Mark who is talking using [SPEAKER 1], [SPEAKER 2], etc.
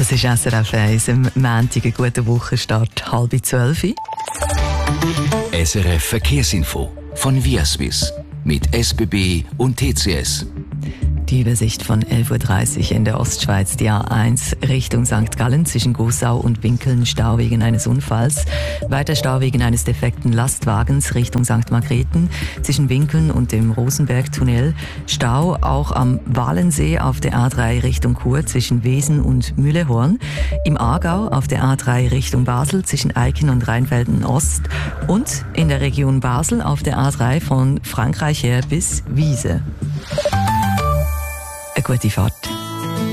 [SPEAKER 1] Das ist SRF 1, am Montag, einen guten Wochenstart, 11:30.
[SPEAKER 2] SRF Verkehrsinfo von Viaswiss mit SBB und TCS.
[SPEAKER 1] Die Übersicht von 11:30 Uhr in der Ostschweiz, die A1 Richtung St. Gallen zwischen Gossau und Winkeln, Stau wegen eines Unfalls. Weiter Stau wegen eines defekten Lastwagens Richtung St. Margrethen zwischen Winkeln und dem Rosenbergtunnel. Stau auch am Walensee auf der A3 Richtung Chur zwischen Wesen und Mühlehorn. Im Aargau auf der A3 Richtung Basel zwischen Eiken und Rheinfelden Ost. Und in der Region Basel auf der A3 von Frankreich her bis Wiese. Eine gute Fahrt.